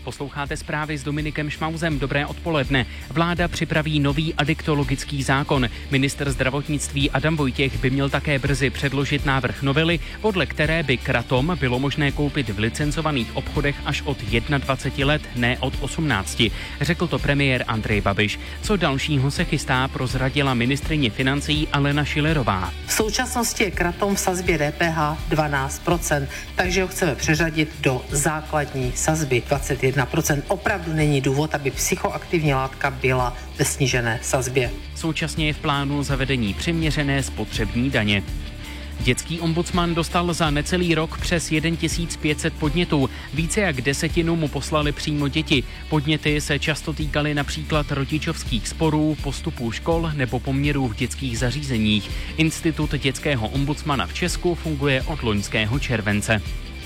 Posloucháte zprávy s Dominikem Šmauzem. Dobré odpoledne. Vláda připraví nový adiktologický zákon. Ministr zdravotnictví Adam Vojtěch by měl také brzy předložit návrh novely, podle které by kratom bylo možné koupit v licencovaných obchodech až od 21 let, ne od 18. Řekl to premiér Andrej Babiš. Co dalšího se chystá, prozradila ministryně financí Alena Schillerová. V současnosti je kratom v sazbě DPH 12%, takže ho chceme přeřadit do základní sazby 21%. Opravdu není důvod, aby psychoaktivní látka byla ve snížené sazbě. Současně je v plánu zavedení přiměřené spotřební daně. Dětský ombudsman dostal za necelý rok přes 1500 podnětů. Více jak 10 mu poslali přímo děti. Podněty se často týkaly například rodičovských sporů, postupů škol nebo poměrů v dětských zařízeních. Institut dětského ombudsmana v Česku funguje od loňského července.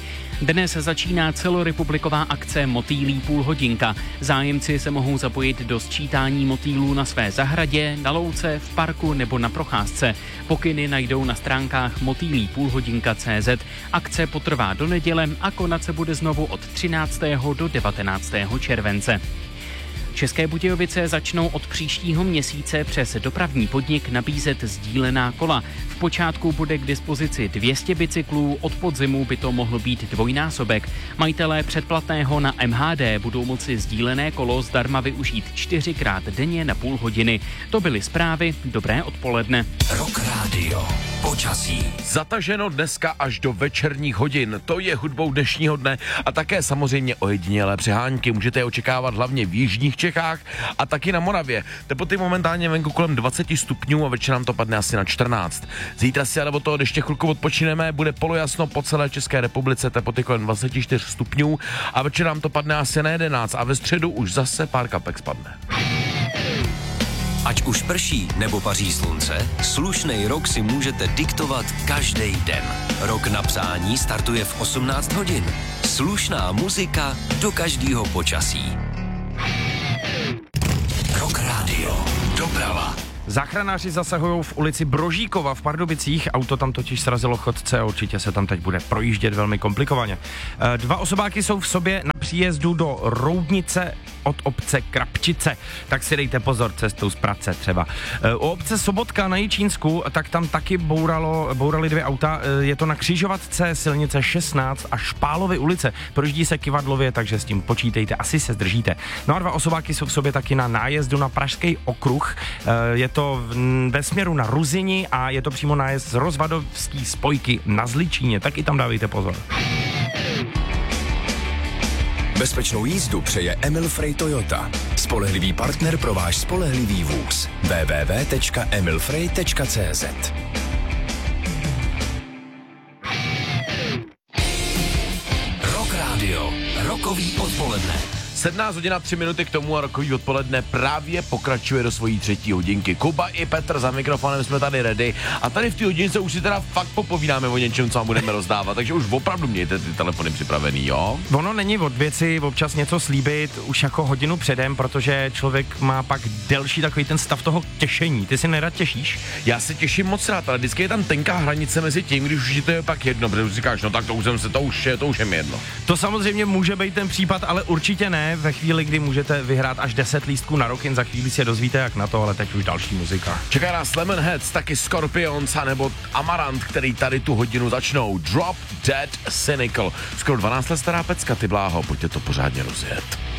Dnes začíná celorepubliková akce Motýlí půlhodinka. Zájemci se mohou zapojit do sčítání motýlů na své zahradě, na louce, v parku nebo na procházce. Pokyny najdou na stránkách motýlípůlhodinka.cz. Akce potrvá do neděle a konat se bude znovu od 13. do 19. července. České Budějovice začnou od příštího měsíce přes dopravní podnik nabízet sdílená kola. V počátku bude k dispozici 200 bicyklů, od podzimu by to mohl být dvojnásobek. Majitelé předplatného na MHD budou moci sdílené kolo zdarma využít 4krát denně na půl hodiny. To byly zprávy, dobré odpoledne. Rock Radio. Počasí. Zataženo dneska až do večerních hodin. To je hudbou dnešního dne a také samozřejmě ojedinělé přehánky. Můžete je očekávat hlavně v jižních Čechách a taky na Moravě. Teploty momentálně venku kolem 20 stupňů a večer nám to padne asi na 14. Zítra si ale od toho ještě chvilku odpočineme, bude polojasno po celé České republice, teploty kolem 24 stupňů a večer nám to padne asi na 11 a ve středu už zase pár kapek spadne. Ať už prší nebo paří slunce, slušnej rok si můžete diktovat každý den. Rok na psání startuje v 18 hodin. Slušná muzika do každého počasí. Rock Radio. Doprava. Záchranáři zasahují v ulici Brožíkova v Pardubicích, auto tam totiž srazilo chodce a určitě se tam teď bude projíždět velmi komplikovaně. 2 osobáky jsou v sobě na příjezdu do Roudnice od obce Krapčice, tak si dejte pozor cestou z Prace třeba. U obce Sobotka na Jičínsku, tak tam taky bourali 2 auta, je to na křižovatce silnice 16 a Špálovy ulice, projíždí se kyvadlově, takže s tím počítejte, asi se zdržíte. No a 2 osobáky jsou v sobě taky na nájezdu na Pražský okruh, je to ve směru na Ruzini a je to přímo nájezd z rozvadovský spojky na Zličíně, tak i tam dávejte pozor. Bezpečnou jízdu přeje Emil Frey Toyota. Spolehlivý partner pro váš spolehlivý vůz. www.emilfrey.cz. Rock Radio. Rokový odpoledne. 17 hodin a 3 minuty k tomu a rokový odpoledne právě pokračuje do svojí 3. hodinky. Kuba i Petr za mikrofonem jsme tady ready a tady v té hodince už si teda fakt popovídáme o něčem, co vám budeme rozdávat, takže už opravdu mějte ty telefony připravený, jo? Ono není od věci občas něco slíbit už jako hodinu předem, protože člověk má pak delší takový ten stav toho těšení. Ty si nerad těšíš? Já se těším moc rád, ale vždycky je tam tenká hranice mezi tím, když už to je pak jedno, protože už říkáš, no tak to už je mi jedno. To samozřejmě může být ten případ, ale určitě ne ve chvíli, kdy můžete vyhrát až 10 lístků na Rockin, za chvíli se dozvíte jak na to, ale teď už další muzika. Čeká nás Lemonheads, taky Scorpions a nebo Amarant, který tady tu hodinu začnou. Drop Dead Cynical. Skoro 12 let stará pecka, ty bláho, pojďte to pořádně rozjet.